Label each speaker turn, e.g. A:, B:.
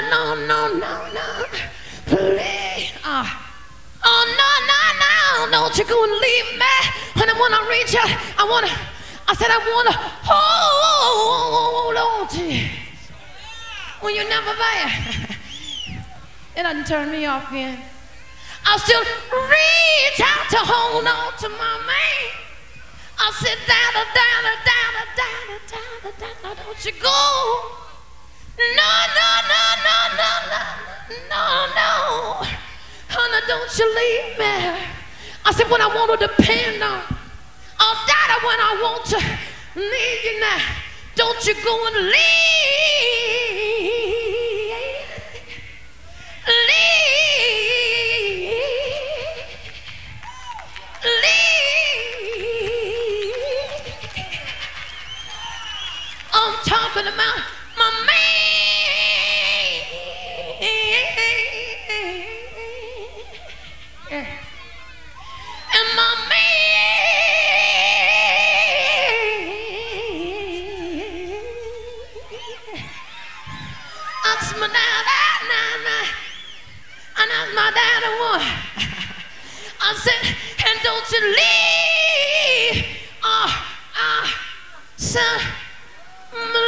A: no. Please. Oh, no. Don't you go and leave me. And when I reach out, I said I want to hold on to you. When you're never there. It doesn't turn me off again. I'll still reach out to hold on to my man. I'll sit down, don't you go. No. Honey, don't you leave me. I said when I want to depend on. Oh, Daddy, when I want to leave you now. Don't you go and I'm talking about my man. And my man. That's my dad. And that's my daddy one. I said, and don't you leave. Son.